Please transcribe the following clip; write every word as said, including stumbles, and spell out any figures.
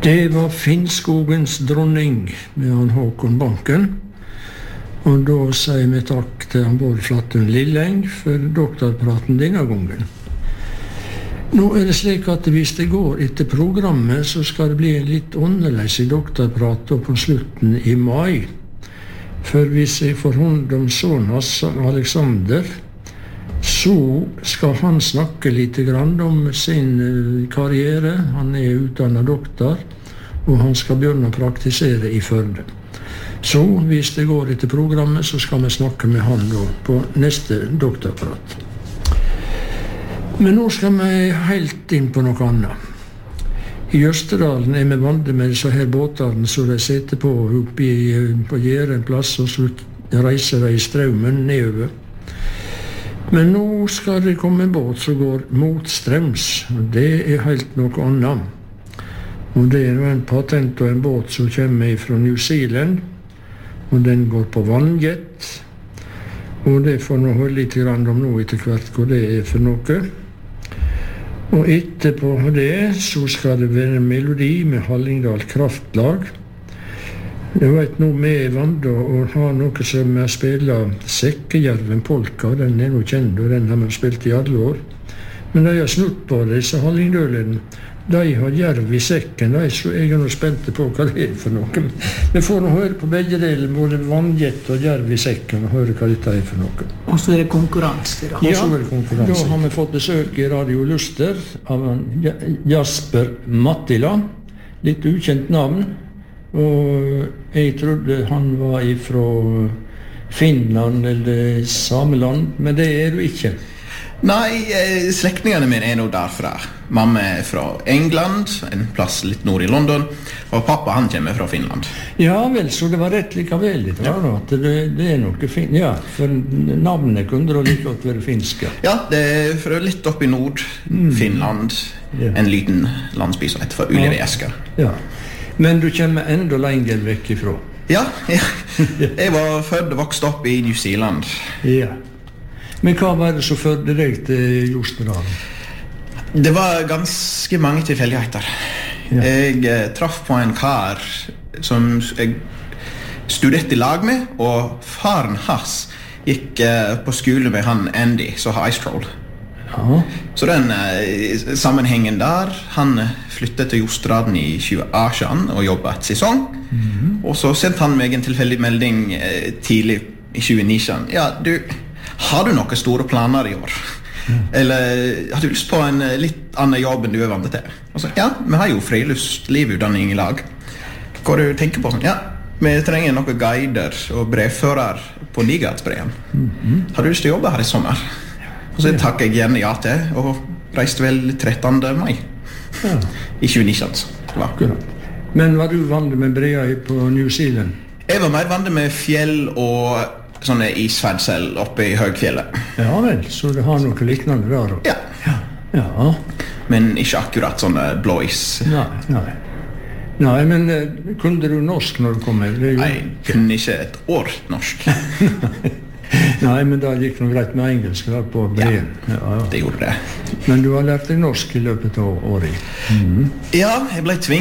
Det var Finnskogens dronning med han Håkon Banken. Og da sier vi takk til han Bård Flattun Lilleng for doktorpraten denne gangen. Nå er det slik at hvis det går etter programmet, så skal det bli en litt annerledes i doktorprat på slutten i mai. For hvis jeg får hånd om Sonas Alexander, så skal han snakke litt grann om sin karriere. Han er utdannet doktor, og han skal begynne å praktisere i Førde. Så hvis det går etter programmet, så skal vi snakke med han da på neste doktorprat. Men nå skal vi helt inn på noe annet. I Østerdalen er vi vant med disse her båtene som de sitter på oppe på Gjære en plass, og så reiser de i strømmen nedover. Men nå skal det komme en båt som går motstrøms, og det er helt noe annet. Og det er en patent og en båt som kommer fra New Zealand, og den går på vannjet. Og det får nå høre litt grann om nå etter hvert hva det er for noe. Og etterpå det så skal det være en melodi med Hallingdal Kraftlag. Jeg vet nå vi er vant å ha noe som er spillet Sekkejerven Polka. Den er nå kjent, og den har vi spilt i alle år. Men de har snutt på det, disse Hallingdølene. De har jerv i sekken, de, så jeg er nå spent på hva det er for noe. Vi får nå høre på begge deler, både vannjet og jerv i sekken, og høre hva dette er for noe. Og så er det konkurranse da. Ja, så er det konkurranse. Da har vi fått besøk i Radio Luster av Jasper Mattila, litt ukjent navn, og jeg trodde han var fra Finland eller Sameland, men det er du ikke. Nei, slektningene mine er nå derfra. Mamma er fra England, en plass litt nord i London, og pappa han kommer fra Finland. Ja vel, så det var rett likevel litt, ja. At det, det er noe fint. Ja, for navnet kunne da like godt være finske. Ja, det er fra litt opp i nord, mm. Finland, ja. En liten landsby som heter for Uleveesker. Ja. Men du kommer enda lenger vekk ifra. Ja, ja. Jeg var født og vokst opp i New Zealand. Ja. Men hva var det som førte deg til Jostedalen? Det var ganske mange tilfeldigheter. Ja. Jeg eh, traff på en kar som jeg studerte i lag med, og faren hans gikk eh, på skole med han Andy, som har Ice Troll. Ja. Så den eh, sammenhengen der, han flyttet til Jostedalen i tjue atten og jobbet et sesong. Mm-hmm. Og så sendte han meg en tilfeldig melding eh, tidlig i tjue nitten. Ja, du... Har du noen store planer i år? Mm. Eller har du lyst på en litt annen jobb enn du er vant til? Og så, ja, vi har jo friluftslivutdanning i lag. Hva du tenker på? Sånn, ja, vi trenger noen guider og brevfører på Nigardsbreen. Mm-hmm. Har du lyst til å jobbe her i sommer? Og så takker jeg gjerne ja til, og reiste vel trettende mai ja. I tjue nitten. Men var du vant med brea på New Zealand? Jeg var mer vant med fjell og sånne isferdsel oppe i høgfjellet. Ja vel, så det har noe liknande der. Ja. Ja. Ja. Men ikke akkurat sånne blå is. Nei, nei. Nei, men uh, kunne du norsk når du kom med? Nei, jeg kunne ikke et år norsk. Nei, men da gikk det greit med engelsk der på breen. Ja, ja, ja, det gjorde det. Men du har lært deg norsk i løpet av året? Mm-hmm. Ja, jeg ble tvunget